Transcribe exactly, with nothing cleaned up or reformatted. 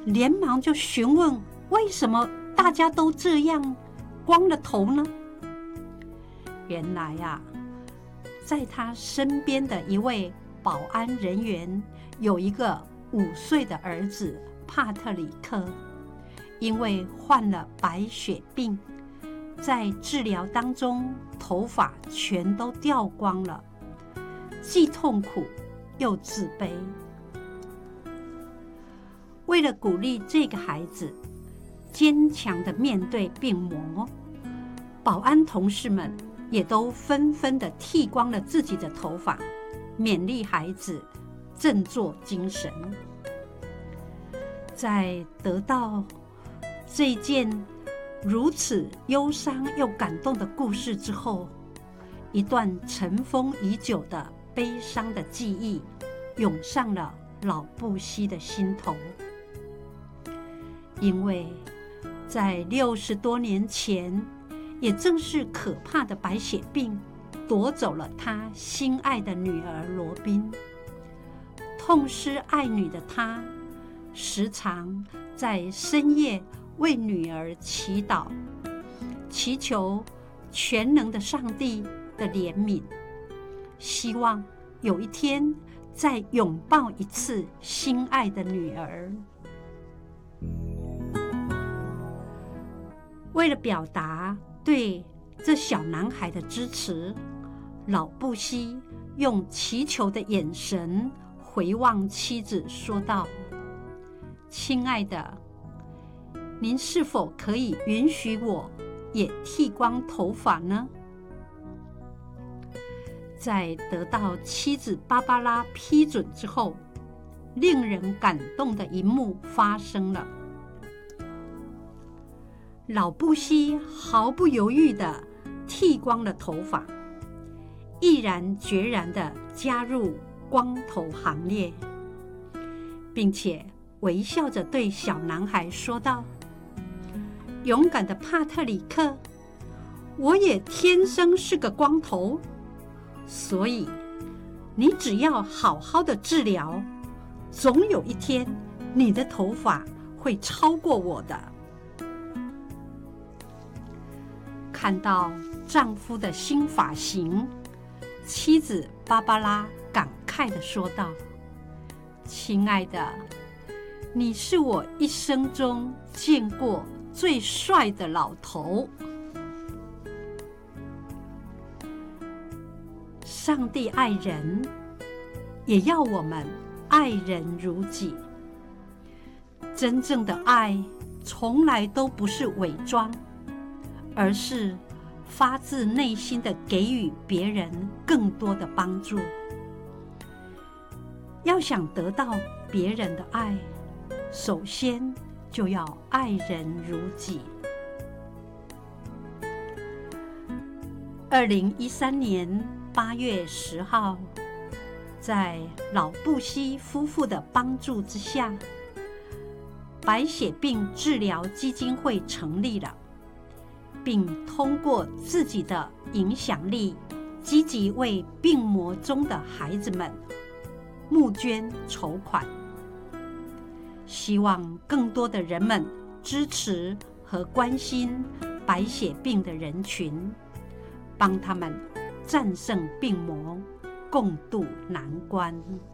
连忙就询问为什么大家都这样光了头呢？原来啊，在他身边的一位保安人员有一个五岁的儿子帕特里克，因为患了白血病，在治疗当中头发全都掉光了，既痛苦又自卑。为了鼓励这个孩子坚强地面对病魔，保安同事们也都纷纷地剃光了自己的头发，勉励孩子振作精神。在得到这件如此忧伤又感动的故事之后，一段尘封已久的悲伤的记忆涌上了老布希的心头。因为在六十多年前，也正是可怕的白血病夺走了他心爱的女儿罗宾。痛失爱女的他，时常在深夜为女儿祈祷，祈求全能的上帝的怜悯，希望有一天再拥抱一次心爱的女儿。为了表达对这小男孩的支持，老布希用祈求的眼神回望妻子，说道：亲爱的，您是否可以允许我也剃光头发呢？在得到妻子芭芭拉批准之后，令人感动的一幕发生了。老布希毫不犹豫地剃光了头发，毅然决然地加入光头行列，并且微笑着对小男孩说道：勇敢的帕特里克，我也天生是个光头，所以你只要好好的治疗，总有一天你的头发会超过我的。看到丈夫的新发型，妻子芭芭拉感慨地说道：亲爱的，你是我一生中见过最帅的老头。上帝爱人，也要我们爱人如己。真正的爱从来都不是伪装，而是发自内心的给予别人更多的帮助。要想得到别人的爱，首先就要爱人如己。二零一三年八月十号，在老布希夫妇的帮助之下，白血病治疗基金会成立了，并通过自己的影响力，积极为病魔中的孩子们募捐筹款，希望更多的人们支持和关心白血病的人群，帮他们战胜病魔，共度难关。